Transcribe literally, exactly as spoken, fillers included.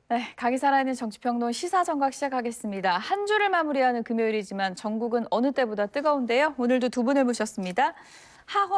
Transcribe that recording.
네, 각이 살아있는 정치평론 시사정각 시작하겠습니다. 한 주를 마무리하는 금요일이지만 전국은 어느 때보다 뜨거운데요. 오늘도 두 분을 모셨습니다. 하원